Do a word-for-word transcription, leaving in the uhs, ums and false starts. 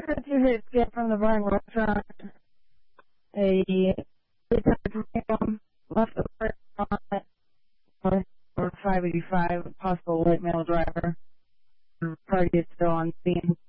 two hits get from the Barn Restaurant. A left the on or five eighty-five, possible white male driver. The party is still on scene.